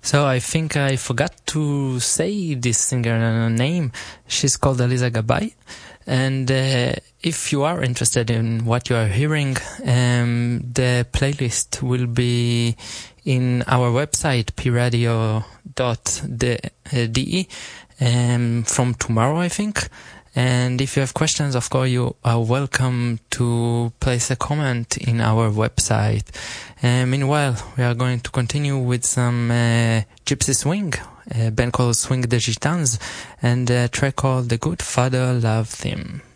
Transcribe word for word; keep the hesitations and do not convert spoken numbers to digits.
So I think I forgot to say this singer name. She's called Aliza Gabay. And uh, if you are interested in what you are hearing, um, the playlist will be in our website, p radio dot d e, um, from tomorrow, I think. And if you have questions, of course, you are welcome to place a comment in our website. Uh, meanwhile, we are going to continue with some uh, Gypsy Swing, a band called Swing the Gitans, and a track called The Good Father Loved Him.